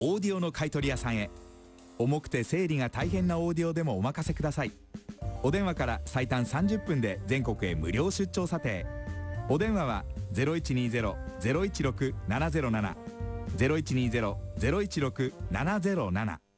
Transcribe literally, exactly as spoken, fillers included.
オーディオの買取屋さんへ。重くて整理が大変なオーディオでもお任せください。お電話から最短さんじゅっぷんで全国へ無料出張査定。お電話は ゼロいちにゼロ ゼロいちろく ななゼロなな ゼロいちにゼロ ゼロいちろく ななゼロなな